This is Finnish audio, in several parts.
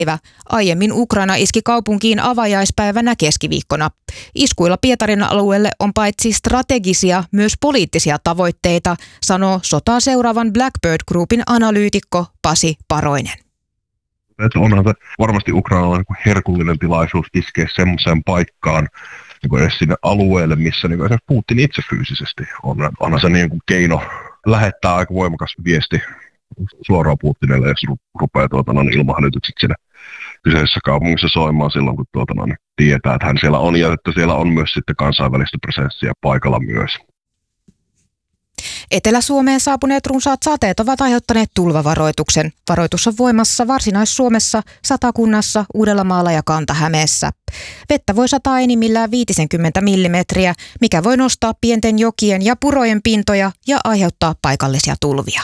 Aiemmin Ukraina iski kaupunkiin avajaispäivänä keskiviikkona. Iskuilla Pietarin alueelle on paitsi strategisia, myös poliittisia tavoitteita, sanoo sotaa seuraavan Blackbird Groupin analyytikko Pasi Paroinen. Onhan se varmasti Ukrainalla herkullinen tilaisuus iskeä semmoiseen paikkaan, edes sinne alueelle, missä esimerkiksi Putin itse fyysisesti on. Onhan se keino lähettää aika voimakas viesti suoraan Putinille, jos rupeaa ilmahälytykset sinne kyseisessä kaupungissa soimaan silloin, kun tietää, että hän siellä on ja että siellä on myös sitten kansainvälistä presenssiä paikalla myös. Etelä-Suomeen saapuneet runsaat sateet ovat aiheuttaneet tulvavaroituksen. Varoitus on voimassa Varsinais-Suomessa, Satakunnassa, Uudellamaalla ja Kanta-Hämeessä. Vettä voi sataa enimmillään 50 millimetriä, mikä voi nostaa pienten jokien ja purojen pintoja ja aiheuttaa paikallisia tulvia.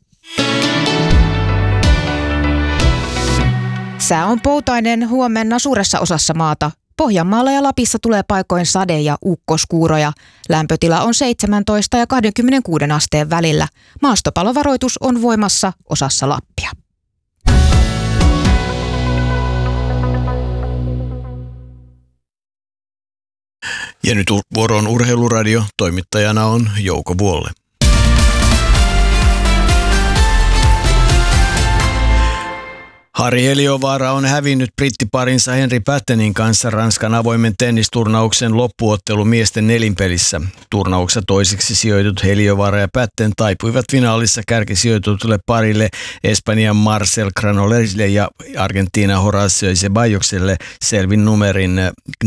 Sää on poutainen huomenna suuressa osassa maata. Pohjanmaalla ja Lapissa tulee paikoin sade- ja ukkoskuuroja. Lämpötila on 17 ja 26 asteen välillä. Maastopalovaroitus on voimassa osassa Lappia. Ja nyt vuoro on Urheiluradio. Toimittajana on Jouko Vuolle. Harri Heliövaara on hävinnyt brittiparinsa Henri Pattenin kanssa Ranskan avoimen tennisturnauksen loppuottelu miesten nelinpelissä. Turnauksessa toiseksi sijoitut Heliövaara ja Patten taipuivat finaalissa kärkisijoitutulle parille Espanjan Marcel Granollesille ja Argentiina Horacio Zeballokselle selvin numerin 4-6-2-6.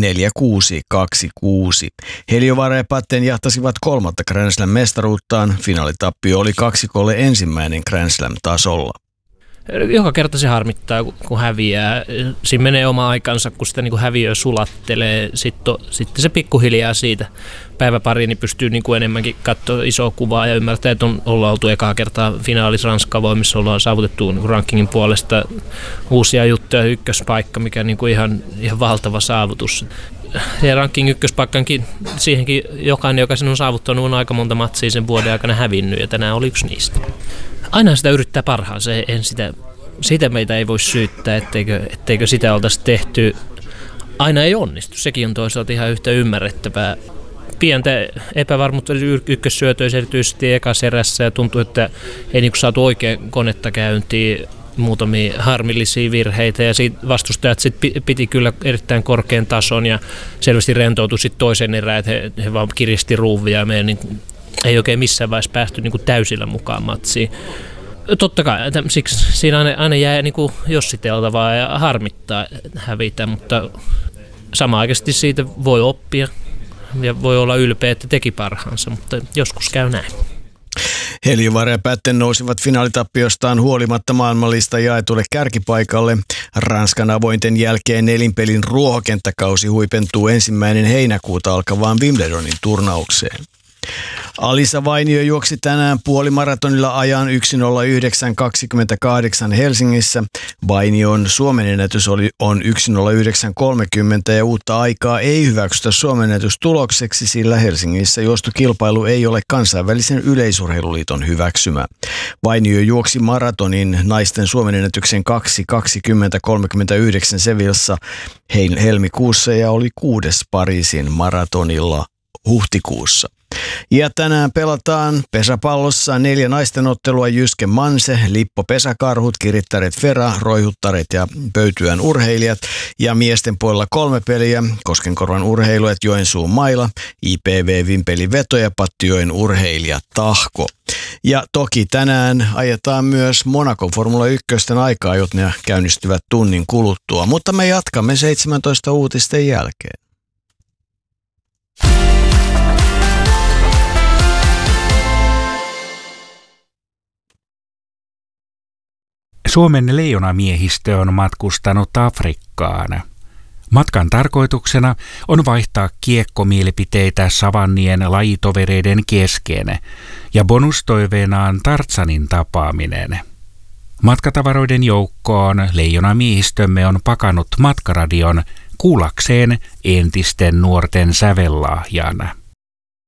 Heliövaara ja Patten jahtasivat 3. Grand Slam-mestaruuttaan. Finaalitappio oli kaksikolle ensimmäinen Grand Slam-tasolla. Joka kerta se harmittaa, kun häviää. Siinä menee oma aikansa, kun sitä niin häviöä sulattelee. Sitten se pikkuhiljaa siitä päiväpariin niin pystyy niin enemmänkin katsoa isoa kuvaa ja ymmärtää, että ollaan oltu ekaa kertaa finaalissa Ranskan voimissa, ollaan saavutettu niin rankingin puolesta uusia juttuja, ykköspaikka, mikä niin ihan valtava saavutus. Ja ranking ykköspaikkankin, siihenkin jokainen, joka sen on saavuttanut, on aika monta matsia sen vuoden aikana hävinnyt ja tänään oli yksi niistä. Aina sitä yrittää parhaansa, sitä meitä ei voi syyttää, etteikö sitä oltaisi tehty. Aina ei onnistu, sekin on toisaalta ihan yhtä ymmärrettävää. Pientä epävarmuutta ykkössyötöissä erityisesti ekassa erässä ja tuntuu, että ei saatu oikein konetta käyntiin, muutamia harmillisia virheitä ja siitä vastustajat piti kyllä erittäin korkean tason ja selvästi rentoutui sitten toisen erään, että he vaan kiristi ruuvia ja meidän ei oikein missään vaiheessa päästy täysillä mukaan matsiin. Totta kai, siksi siinä aina jää jossiteltavaa ja harmittaa hävitä, mutta samanaikaisesti siitä voi oppia ja voi olla ylpeä, että teki parhaansa, mutta joskus käy näin. Heliövaara ja Patten nousivat finaalitappiostaan huolimatta maailmanlista jaetulle kärkipaikalle. Ranskan avointen jälkeen nelinpelin ruohokenttäkausi huipentuu 1. heinäkuuta alkavaan Wimbledonin turnaukseen. Alisa Vainio juoksi tänään puolimaratonilla ajan 1:09.28 Helsingissä. Vainion Suomen ennätys on 1:09.30 ja uutta aikaa ei hyväksytä Suomen ennätystulokseksi, sillä Helsingissä juostokilpailu ei ole kansainvälisen yleisurheiluliiton hyväksymä. Vainio juoksi maratonin naisten Suomen ennätyksen 2:20.39 Sevillassa helmikuussa ja oli 6. Pariisin maratonilla huhtikuussa. Ja tänään pelataan pesäpallossa 4 naisten ottelua: Jyske Manse, Lippo Pesäkarhut, Kirittäret Fera, Roihuttaret ja Pöytyän urheilijat. Ja miesten puolella 3 peliä: Koskenkorvan urheilijat, Joensuun Maila, IPV Vimpeli Veto ja Pattijoen urheilija Tahko. Ja toki tänään ajetaan myös Monacon Formula 1 aikaa, jotka ne käynnistyvät tunnin kuluttua. Mutta me jatkamme 17 uutisten jälkeen. Suomen leijonamiehistö on matkustanut Afrikkaan. Matkan tarkoituksena on vaihtaa kiekkomielipiteitä savannien lajitovereiden kesken ja bonustoiveenaan Tartsanin tapaaminen. Matkatavaroiden joukkoon leijonamiehistömme on pakannut matkaradion kuullakseen entisten nuorten sävellahjan.